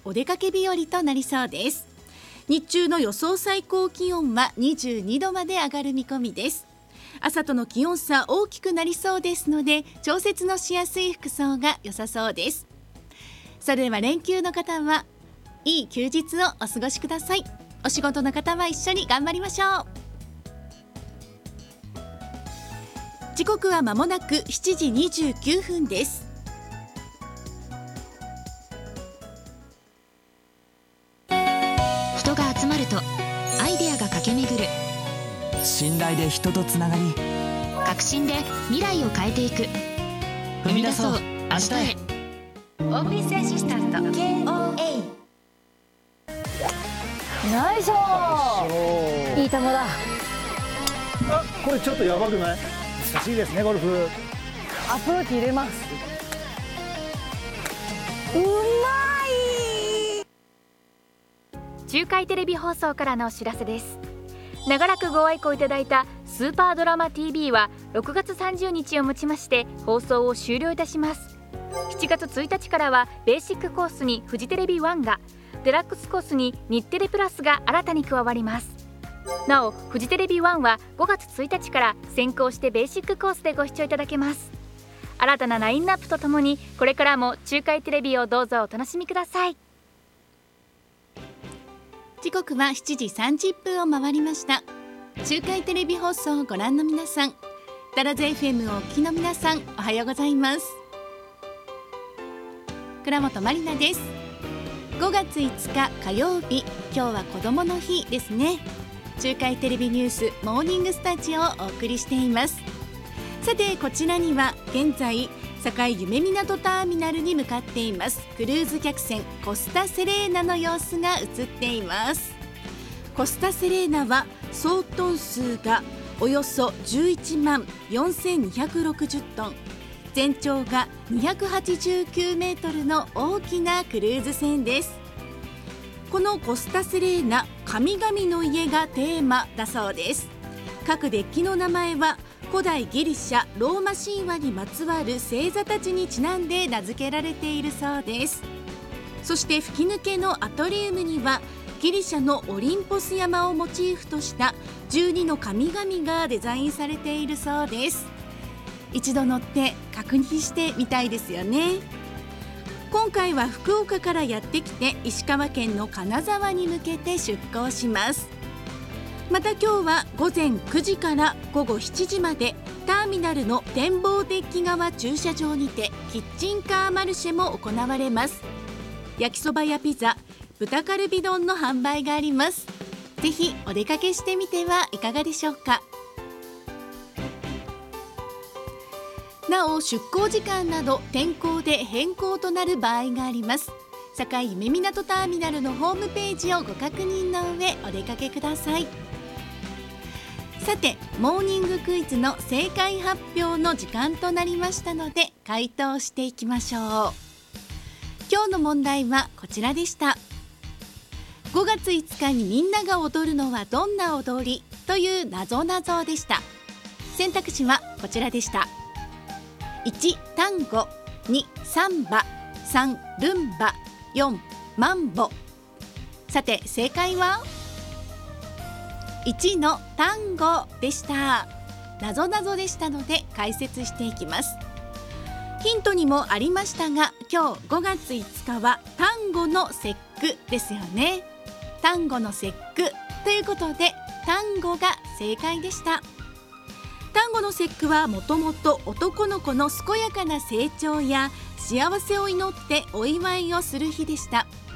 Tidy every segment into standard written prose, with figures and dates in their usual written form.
お出かけ日和となりそうです。日中の予想最高気温は22度まで上がる見込みです。朝との気温差大きくなりそうですので、調節のしやすい服装が良さそうです。それでは連休の方はいい休日をお過ごしください。お仕事の方は一緒に頑張りましょう。時刻は間もなく7時29分です。 人が集まるとアイデアが駆け巡る。 信頼で人とつながり、 革新で未来を変えていく。 踏み出そう明日へ。 オフィスアシスタント KOA。 ナイスいい球だ。 これちょっとやばくない？難しいですね、ゴルフ。 アプローチ入れます。うまい。 中海テレビ放送からのお知らせです。長らくご愛顧いただいたスーパードラマ TV は6月30日をもちまして放送を終了いたします。7月1日からはベーシックコースにフジテレビ1が、デラックスコースに日テレプラスが新たに加わります。なおフジテレビ1は5月1日から先行してベーシックコースでご視聴いただけます。新たなラインナップとともにこれからも中海テレビをどうぞお楽しみください。 時刻は7時30分を回りました。中海テレビ放送をご覧の皆さん、ダラズ FM をお聞きの皆さん、おはようございます。倉本まりなです。5月5日火曜日、今日は子どもの日ですね。中海テレビニュースモーニングスタジオをお送りしています。さて、こちらには現在堺夢港ターミナルに向かっていますクルーズ客船コスタセレーナの様子が映っています。コスタセレーナは総トン数がおよそ11万4260トン、全長が289メートルの大きなクルーズ船です。このコスタセレーナ、神々の家がテーマだそうです。各デッキの名前は古代ギリシャ・ローマ神話にまつわる星座たちにちなんで名付けられているそうです。そして吹き抜けのアトリウムにはギリシャのオリンポス山をモチーフとした12の神々がデザインされているそうです。一度乗って確認してみたいですよね。今回は福岡からやってきて石川県の金沢に向けて出港します。また今日は午前9時から午後7時までターミナルの展望デッキ側駐車場にてキッチンカーマルシェも行われます。焼きそばやピザ、豚カルビ丼の販売があります。ぜひお出かけしてみてはいかがでしょうか。なお出港時間など天候で変更となる場合があります。堺夢港ターミナルのホームページをご確認の上お出かけください。さて、モーニングクイズの正解発表の時間となりましたので回答していきましょう。今日の問題はこちらでした。5月5日にみんなが踊るのはどんな踊りという謎々でした。選択肢はこちらでした。1、タンゴ、2、サンバ、3、ルンバ、4、マンボ。さて正解は1のタンゴでした。謎々でしたので解説していきます。ヒントにもありましたが、今日5月5日はタンゴの節句ですよね。タンゴの節句ということでタンゴが正解でした。タンゴの節句はもともと男の子の健やかな成長や幸せを祈ってお祝いをする日でした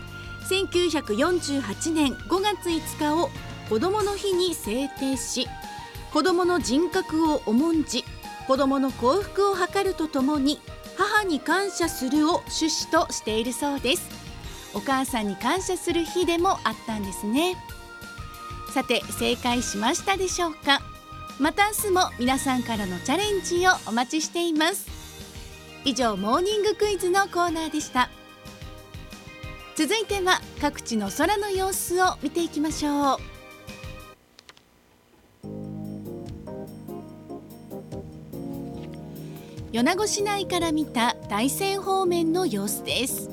。1948年5月5日を子どもの日に制定し、子どもの人格を重んじ、子どもの幸福を図るとともに母に感謝するを趣旨としているそうです。お母さんに感謝する日でもあったんですね。さて正解しましたでしょうか。また明日も皆さんからのチャレンジをお待ちしています。以上モーニングクイズのコーナーでした。続いては各地の空の様子を見ていきましょう。米子市内から見た大山方面の様子です。